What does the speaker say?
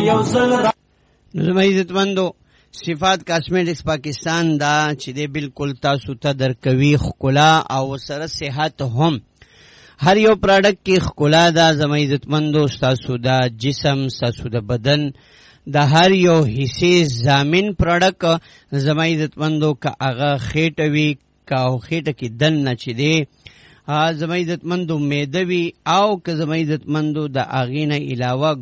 زما عزتمندو صفات کاسمیټکس پاکستان دا چې دی بالکل تاسو ته درکوي ښکلا او سره صحت هم. هر یو پروډکټ کې ښکلا ده زما عزتمندو، ستاسو د جسم ستاسو د بدن د هر یو حصې ضامن پروډکټ زما عزتمندو که هغه خېټه وي که خېټه کې دننه چې دی زما عزتمندو معده وي او که زما عزتمندو د هغې نه علاوه